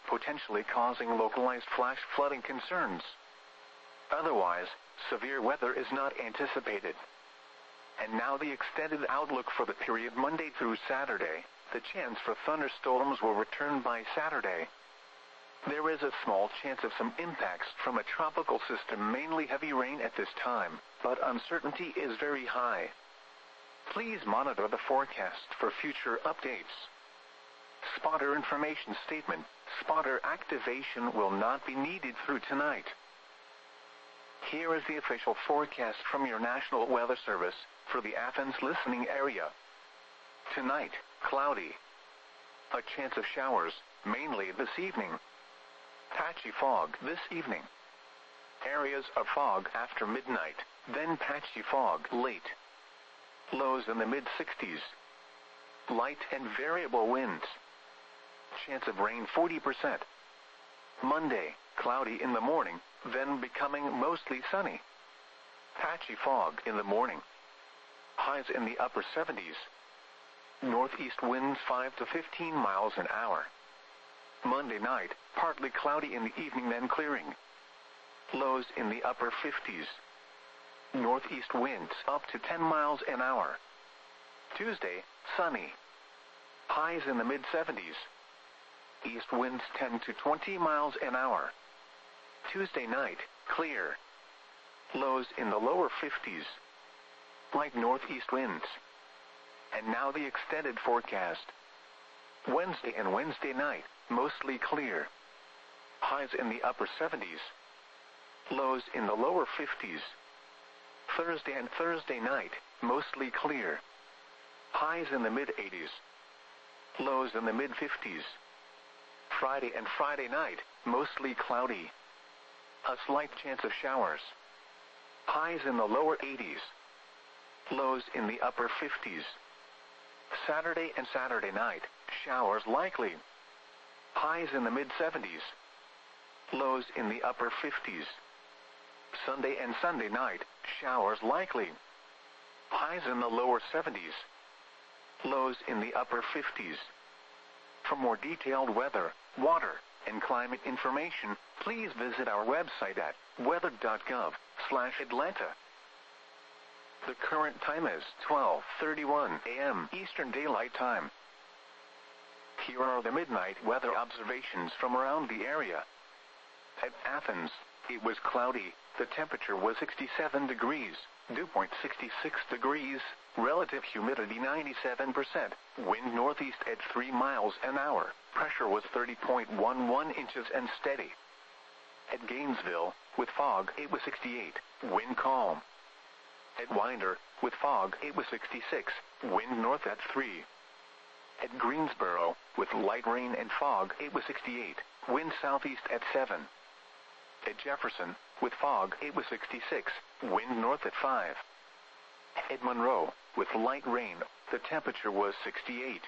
potentially causing localized flash flooding concerns. Otherwise, severe weather is not anticipated. And now the extended outlook for the period Monday through Saturday. The chance for thunderstorms will return by Saturday. There is a small chance of some impacts from a tropical system, mainly heavy rain at this time, but uncertainty is very high. Please monitor the forecast for future updates. Spotter information statement. Spotter activation will not be needed through tonight. Here is the official forecast from your National Weather Service for the Athens listening area. Tonight, cloudy. A chance of showers, mainly this evening. Patchy fog this evening. Areas of fog after midnight, then patchy fog late. Lows in the mid-60s. Light and variable winds. Chance of rain 40%. Monday, cloudy in the morning, then becoming mostly sunny. Patchy fog in the morning. Highs in the upper 70s. Northeast winds 5 to 15 miles an hour. Monday night, partly cloudy in the evening, then clearing. Lows in the upper 50s. Northeast winds up to 10 miles an hour. Tuesday, sunny. Highs in the mid-70s. East winds 10 to 20 miles an hour. Tuesday night, clear. Lows in the lower 50s. Light northeast winds. And now the extended forecast. Wednesday and Wednesday night, mostly clear. Highs in the upper 70s. Lows in the lower 50s. Thursday and Thursday night, mostly clear. Highs in the mid-80s. Lows in the mid-50s. Friday and Friday night, mostly cloudy. A slight chance of showers. Highs in the lower 80s. Lows in the upper 50s. Saturday and Saturday night, showers likely. Highs in the mid-70s. Lows in the upper 50s. Sunday and Sunday night, showers likely. Highs in the lower 70s. Lows in the upper 50s. For more detailed weather, water, and climate information, please visit our website at weather.gov/Atlanta. The current time is 12:31 a.m. Eastern Daylight Time. Here are the midnight weather observations from around the area. At Athens, it was cloudy. The temperature was 67 degrees, dew point 66 degrees, relative humidity 97%, wind northeast at 3 miles an hour, pressure was 30.11 inches and steady. At Gainesville, with fog, it was 68, wind calm. At Winder, with fog, it was 66, wind north at 3. At Greensboro, with light rain and fog, it was 68, wind southeast at 7. At Jefferson, with fog, it was 66, wind north at 5. At Monroe, with light rain, the temperature was 68.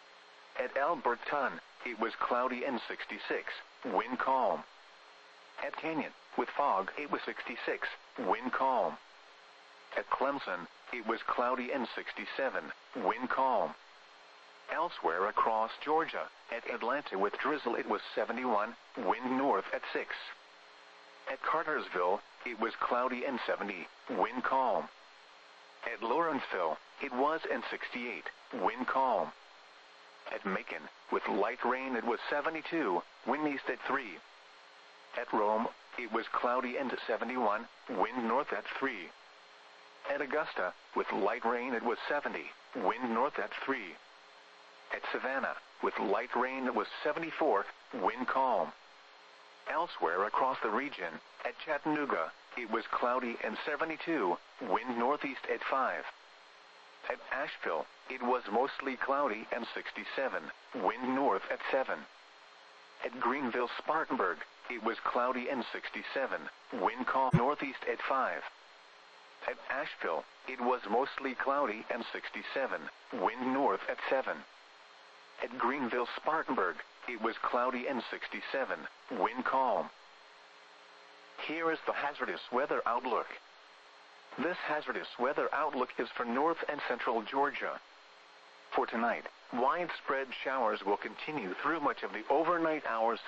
At Alberton, it was cloudy and 66, wind calm. At Canyon, with fog, it was 66, wind calm. At Clemson, it was cloudy and 67, wind calm. Elsewhere across Georgia, at Atlanta with drizzle, it was 71, wind north at 6. At Cartersville, it was cloudy and 70, wind calm. At Lawrenceville, it was and 68, wind calm. At Macon, with light rain, it was 72, wind east at 3. At Rome, it was cloudy and 71, wind north at 3. At Augusta, with light rain, it was 70, wind north at 3. At Savannah, with light rain, it was 74, wind calm. Elsewhere across the region, at Chattanooga, it was cloudy and 72, wind northeast at 5. At Asheville, it was mostly cloudy and 67, wind north at 7. At Greenville-Spartanburg, it was cloudy and 67, wind calm northeast at 5. At Asheville, it was mostly cloudy and 67, wind north at 7. At Greenville-Spartanburg, it was cloudy and 67, wind calm. Here is the hazardous weather outlook. This hazardous weather outlook is for north and central Georgia. For tonight, widespread showers will continue through much of the overnight hours